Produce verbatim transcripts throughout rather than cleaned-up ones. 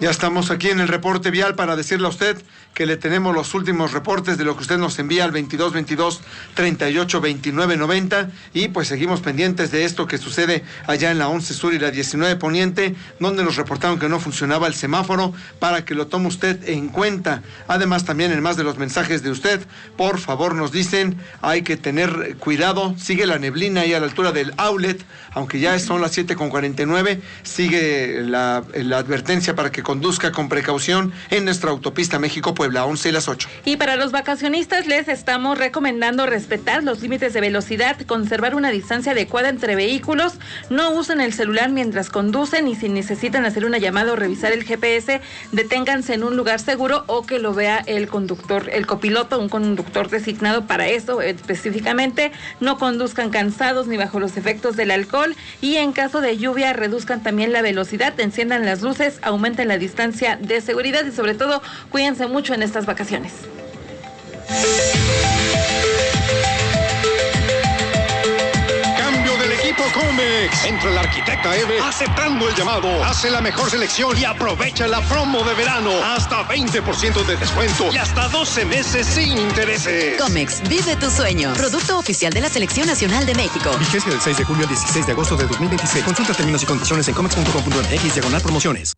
Ya estamos aquí en el reporte vial para decirle a usted que le tenemos los últimos reportes de lo que usted nos envía al veintidós veintidós treinta y ocho veintinueve noventa y pues seguimos pendientes de esto que sucede allá en la once Sur y la diecinueve Poniente, donde nos reportaron que no funcionaba el semáforo, para que lo tome usted en cuenta. Además, también en más de los mensajes de usted, por favor nos dicen, hay que tener cuidado, sigue la neblina ahí a la altura del outlet, aunque ya son las siete con cuarenta y nueve, sigue la, la advertencia para que conduzca con precaución en nuestra autopista México-Puebla, once y las ocho. Y para los vacacionistas les estamos recomendando respetar los límites de velocidad, conservar una distancia adecuada entre vehículos, no usen el celular mientras conducen y si necesitan hacer una llamada o revisar el G P S, deténganse en un lugar seguro o que lo vea el conductor, el copiloto, un conductor designado para eso específicamente. No conduzcan cansados ni bajo los efectos del alcohol y en caso de lluvia reduzcan también la velocidad, enciendan las luces, aumenten la distancia de seguridad y sobre todo cuídense mucho en estas vacaciones. Cambio del equipo Comex. Entra el arquitecta Eve aceptando el llamado. Hace la mejor selección y aprovecha la promo de verano. Hasta veinte por ciento de descuento y hasta doce meses sin intereses. Comex, vive tu sueño. Producto oficial de la Selección Nacional de México. Vigencia del seis de julio al dieciséis de agosto de dos mil veintiséis. Consulta términos y condiciones en comex punto com punto m x diagonal promociones.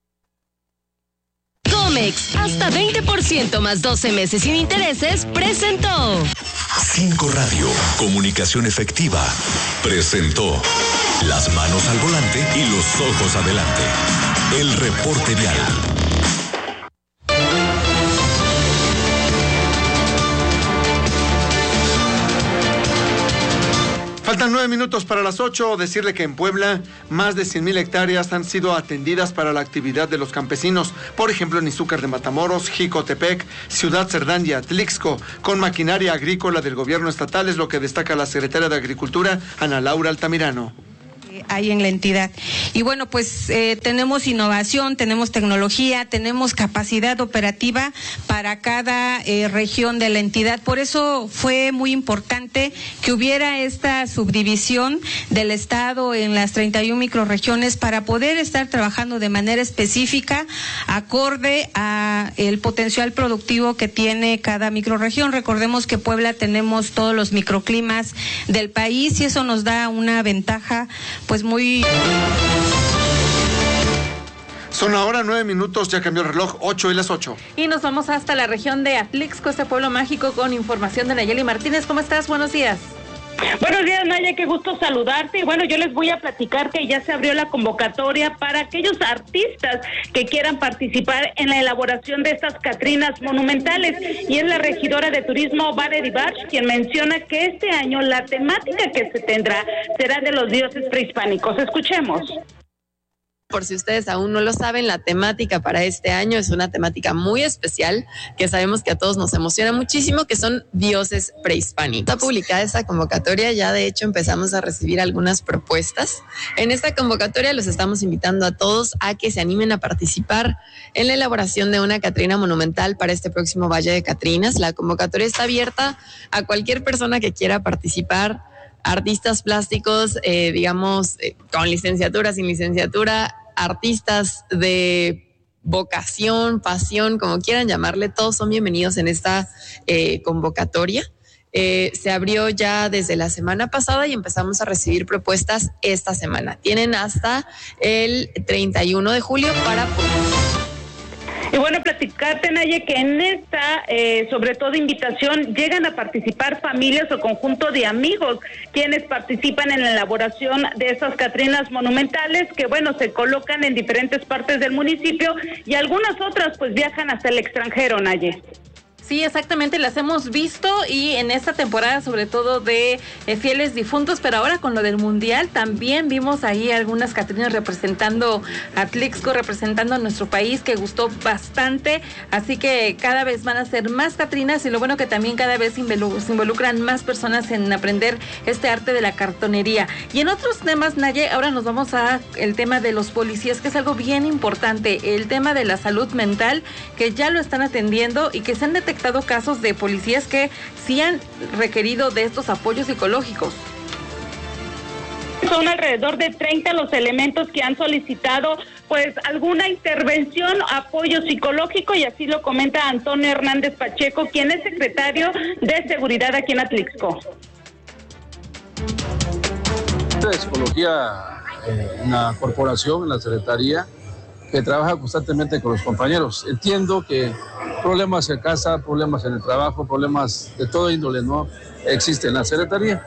Comex, hasta veinte por ciento más doce meses sin intereses, presentó. Cinco Radio, comunicación efectiva, presentó las manos al volante y los ojos adelante. El reporte vial. Faltan nueve minutos para las ocho. Decirle que en Puebla más de cien mil hectáreas han sido atendidas para la actividad de los campesinos. Por ejemplo, en Izúcar de Matamoros, Jicotepec, Ciudad Cerdán y Atlixco, con maquinaria agrícola del gobierno estatal, es lo que destaca la secretaria de Agricultura, Ana Laura Altamirano. Hay en la entidad. Y bueno, pues eh, tenemos innovación, tenemos tecnología, tenemos capacidad operativa para cada eh, región de la entidad. Por eso fue muy importante que hubiera esta subdivisión del estado en las treinta y una microrregiones para poder estar trabajando de manera específica, acorde a el potencial productivo que tiene cada microrregión. Recordemos que Puebla tenemos todos los microclimas del país y eso nos da una ventaja pues muy... Son ahora nueve minutos, ya cambió el reloj, ocho y las ocho. Y nos vamos hasta la región de Atlixco, este pueblo mágico, con información de Nayeli Martínez. ¿Cómo estás? Buenos días. Buenos días, Naya, qué gusto saludarte. Y bueno, yo les voy a platicar que ya se abrió la convocatoria para aquellos artistas que quieran participar en la elaboración de estas catrinas monumentales. Y es la regidora de turismo, Valerie Bach, quien menciona que este año la temática que se tendrá será de los dioses prehispánicos. Escuchemos. Por si ustedes aún no lo saben, la temática para este año es una temática muy especial que sabemos que a todos nos emociona muchísimo, que son dioses prehispánicos. Está publicada esta convocatoria, ya de hecho empezamos a recibir algunas propuestas. En esta convocatoria los estamos invitando a todos a que se animen a participar en la elaboración de una Catrina monumental para este próximo Valle de Catrinas. La convocatoria está abierta a cualquier persona que quiera participar, artistas plásticos, eh, digamos, eh, con licenciatura, sin licenciatura, artistas de vocación, pasión, como quieran llamarle, todos son bienvenidos en esta eh, convocatoria. Eh, se abrió ya desde la semana pasada y empezamos a recibir propuestas esta semana. Tienen hasta el treinta y uno de julio para... Y bueno, platicarte, Naye, que en esta, eh, sobre todo invitación, llegan a participar familias o conjunto de amigos, quienes participan en la elaboración de estas catrinas monumentales, que bueno, se colocan en diferentes partes del municipio y algunas otras pues viajan hasta el extranjero, Naye. Sí, exactamente, las hemos visto y en esta temporada sobre todo de eh, fieles difuntos, pero ahora con lo del Mundial también vimos ahí algunas catrinas representando a Atlixco, representando a nuestro país, que gustó bastante, así que cada vez van a ser más catrinas y lo bueno que también cada vez se involucran más personas en aprender este arte de la cartonería. Y en otros temas, Naye, ahora nos vamos a el tema de los policías, que es algo bien importante, el tema de la salud mental, que ya lo están atendiendo y que se han detectado casos de policías que sí han requerido de estos apoyos psicológicos. Son alrededor de treinta los elementos que han solicitado pues alguna intervención, apoyo psicológico, y así lo comenta Antonio Hernández Pacheco, quien es secretario de Seguridad aquí en Atlixco. De psicología eh, en la corporación, en la secretaría, que trabaja constantemente con los compañeros. Entiendo que problemas en casa, problemas en el trabajo, problemas de todo índole, ¿no?, existen en la secretaría.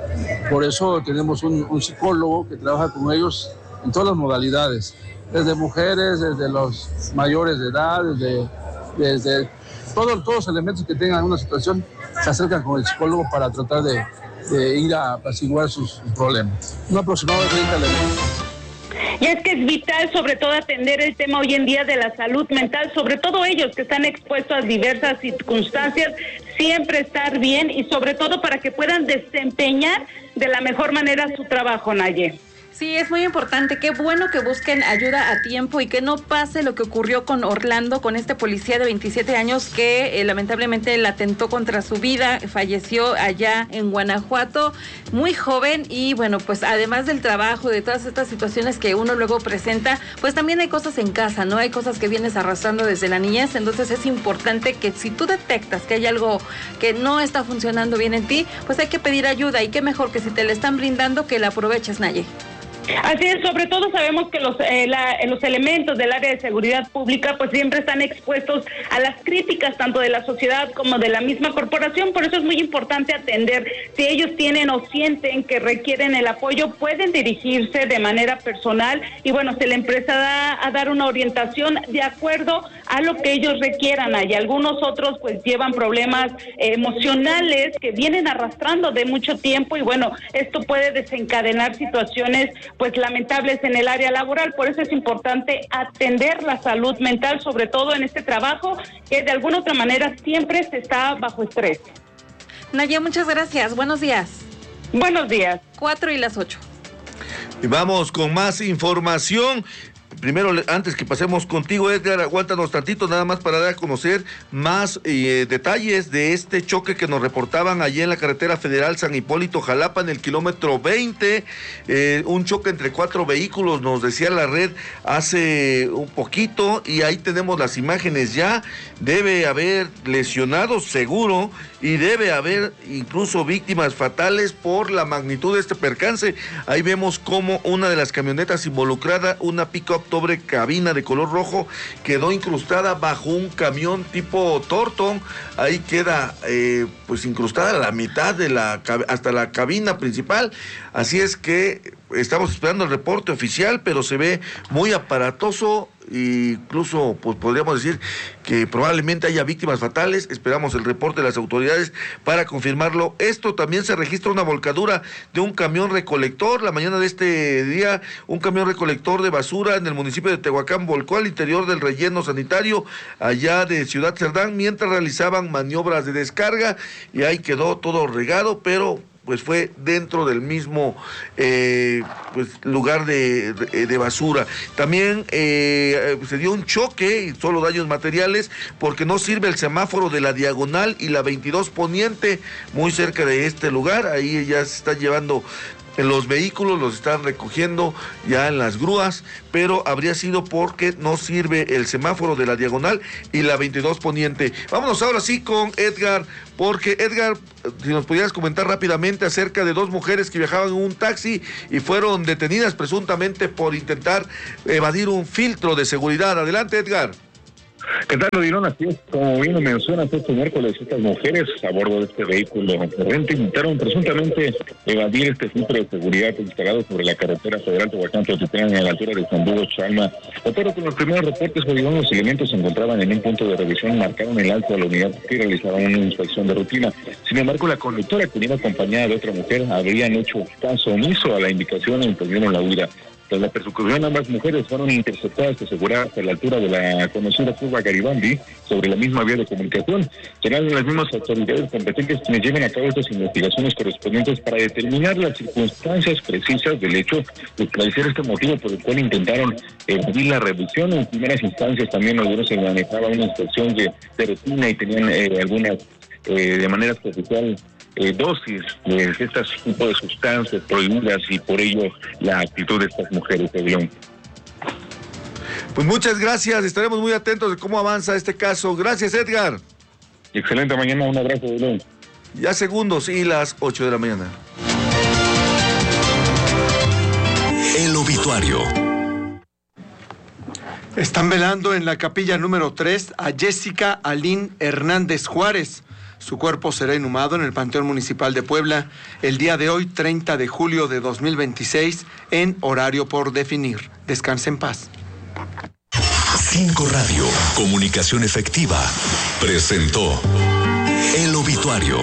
Por eso tenemos un, un psicólogo que trabaja con ellos en todas las modalidades, desde mujeres, desde los mayores de edad, desde, desde todo, todos los elementos que tengan una situación, se acercan con el psicólogo para tratar de, de ir a apaciguar sus, sus problemas. Un aproximado de treinta elementos. Y es que es vital, sobre todo, atender el tema hoy en día de la salud mental, sobre todo ellos que están expuestos a diversas circunstancias, siempre estar bien y sobre todo para que puedan desempeñar de la mejor manera su trabajo, Naye. Sí, es muy importante. Qué bueno que busquen ayuda a tiempo y que no pase lo que ocurrió con Orlando, con este policía de veintisiete años que eh, lamentablemente le atentó contra su vida, falleció allá en Guanajuato, muy joven. Y bueno, pues además del trabajo, de todas estas situaciones que uno luego presenta, pues también hay cosas en casa, ¿no? Hay cosas que vienes arrastrando desde la niñez. Entonces es importante que si tú detectas que hay algo que no está funcionando bien en ti, pues hay que pedir ayuda, y qué mejor que si te la están brindando que la aproveches, Naye. Así es, sobre todo sabemos que los eh, la, los elementos del área de seguridad pública pues siempre están expuestos a las críticas tanto de la sociedad como de la misma corporación, por eso es muy importante atender. Si ellos tienen o sienten que requieren el apoyo, pueden dirigirse de manera personal y bueno, se le empieza a dar una orientación de acuerdo a lo que ellos requieran. Hay algunos otros pues llevan problemas eh, emocionales que vienen arrastrando de mucho tiempo y bueno, esto puede desencadenar situaciones pues lamentables en el área laboral. Por eso es importante atender la salud mental, sobre todo en este trabajo que de alguna otra manera siempre se está bajo estrés. Naye, muchas gracias. Buenos días. Buenos días. Cuatro y las ocho. Y vamos con más información. Primero, antes que pasemos contigo, Edgar, aguántanos tantito nada más para dar a conocer más eh, detalles de este choque que nos reportaban allí en la carretera federal San Hipólito Jalapa en el kilómetro veinte, eh, un choque entre cuatro vehículos, nos decía la red hace un poquito, y ahí tenemos las imágenes ya. Debe haber lesionados seguro y debe haber incluso víctimas fatales por la magnitud de este percance. Ahí vemos cómo una de las camionetas involucrada, una pick-up doble cabina de color rojo, quedó incrustada bajo un camión tipo Torton. Ahí queda eh, pues incrustada la mitad de la hasta la cabina principal. Así es que estamos esperando el reporte oficial, pero se ve muy aparatoso. Incluso pues podríamos decir que probablemente haya víctimas fatales. Esperamos el reporte de las autoridades para confirmarlo. Esto también se registra una volcadura de un camión recolector. La mañana de este día, un camión recolector de basura en el municipio de Tehuacán volcó al interior del relleno sanitario allá de Ciudad Cerdán mientras realizaban maniobras de descarga, y ahí quedó todo regado, pero pues fue dentro del mismo eh, pues lugar de, de, de basura. También eh, se dio un choque y solo daños materiales porque no sirve el semáforo de la Diagonal y la veintidós Poniente, muy cerca de este lugar. Ahí ya se están llevando en los vehículos, los están recogiendo ya en las grúas, pero habría sido porque no sirve el semáforo de la Diagonal y la veintidós Poniente. Vámonos ahora sí con Edgar, porque Edgar, si nos pudieras comentar rápidamente acerca de dos mujeres que viajaban en un taxi y fueron detenidas presuntamente por intentar evadir un filtro de seguridad. Adelante, Edgar. ¿Qué tal, Odilon? Así es, como bien lo mencionas, este miércoles estas mujeres a bordo de este vehículo corriente intentaron presuntamente evadir este filtro de seguridad instalado sobre la carretera federal Tehuacán-Teotitlán en la altura de San Diego, Chalma. De acuerdo con los primeros reportes, Odilon, los elementos se encontraban en un punto de revisión y marcaron el alto a la unidad que realizaban una inspección de rutina. Sin embargo, la conductora, que iba acompañada de otra mujer, habrían hecho caso omiso a la indicación e emprendieron la huida. Tras la persecución, ambas mujeres fueron interceptadas y aseguradas a la altura de la conocida curva Garibaldi, sobre la misma vía de comunicación. Serán las mismas autoridades competentes quienes lleven a cabo estas investigaciones correspondientes para determinar las circunstancias precisas del hecho, esclarecer este motivo por el cual intentaron evadir la revisión. En primeras instancias también algunos se manejaba una inspección de, de rutina y tenían eh, algunas eh, de manera superficial Eh, dosis de estos tipos de sustancias prohibidas, y por ello la actitud de estas mujeres de León. Pues muchas gracias, estaremos muy atentos de cómo avanza este caso. Gracias, Edgar. Excelente mañana, un abrazo. Bruno. Ya segundos y las ocho de la mañana. El obituario. Están velando en la capilla número tres a Jessica Alín Hernández Juárez. Su cuerpo será inhumado en el Panteón Municipal de Puebla el día de hoy, treinta de julio de dos mil veintiséis, en horario por definir. Descanse en paz. cinco Radio, comunicación efectiva, presentó el obituario.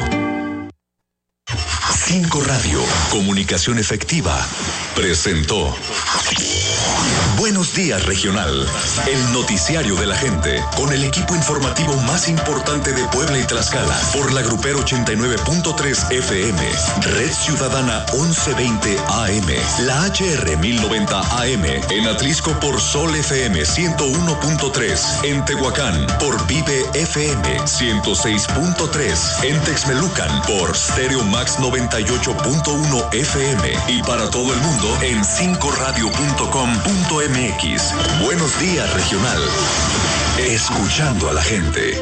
cinco Radio, comunicación efectiva, presentó Buenos Días Regional, el noticiario de la gente, con el equipo informativo más importante de Puebla y Tlaxcala, por la Grupero ochenta y nueve punto tres F M, Red Ciudadana once veinte A M, la H R mil noventa A M, en Atlisco por Sol F M ciento uno punto tres, en Tehuacán por Vive F M ciento seis punto tres, en Texmelucan por Stereo Max noventa y ocho punto uno F M y para todo el mundo en cinco radio punto com punto m x. Buenos Días Regional. Escuchando a la gente.